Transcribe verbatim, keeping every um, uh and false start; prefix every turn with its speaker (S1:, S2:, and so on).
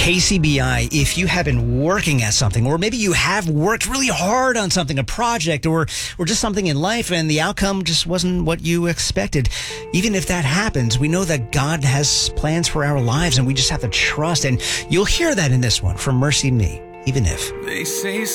S1: K C B I, if you have been working at something, or maybe you have worked really hard on something, a project, or or just something in life, and the outcome just wasn't what you expected. Even if that happens, we know that God has plans for our lives, and we just have to trust. And you'll hear that in this one from Mercy Me, even if.
S2: They say